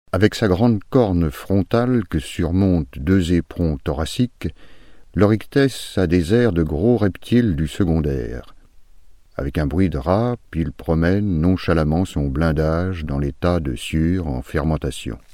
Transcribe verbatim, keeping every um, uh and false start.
Avec sa grande corne frontale que surmontent deux éperons thoraciques, l'Oryctès a des airs de gros reptiles du secondaire. Avec un bruit de râpe, il promène nonchalamment son blindage dans les tas de sciure en fermentation.